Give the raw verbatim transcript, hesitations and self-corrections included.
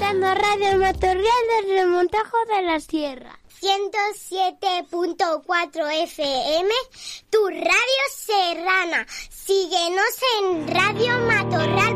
escuchando Radio Matorral del Remontajo de la Sierra. ciento siete punto cuatro F M, tu radio serrana. Síguenos en radio matorral